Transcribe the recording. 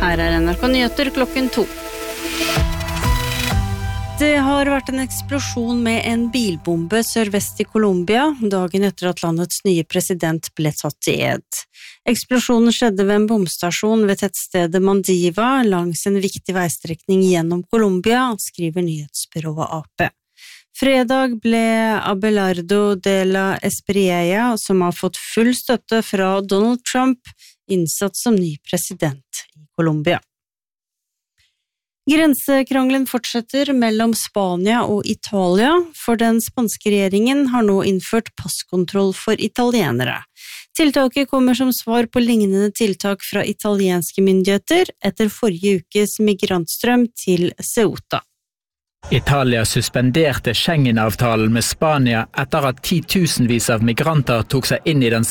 Her NRK Nyheter klokken 2. Det har vært en eksplosjon med en bilbombe sørvest i Colombia, dagen etter at landets nye president ble tatt i ed. Eksplosjonen skjedde ved en bomstasjon ved tettstedet Mandiva, langs en viktig veistrekning gjennom Colombia, skriver nyhetsbyrået AP. Fredag ble Abelardo de la Espriella, som har fått full støtte fra Donald Trump, innsatt som ny president i Colombia. Grensekrangelen fortsetter mellom Spania og Italia, for den spanske regjeringen har nå innført passkontroll for italienere. Tiltaket kommer som svar på lignende tiltak fra italienske myndigheter etter forrige ukes migrantstrøm til Ceuta. Italia suspenderte Schengen-avtalen med Spania etter at 10 000-vis av migranter tok seg inn i den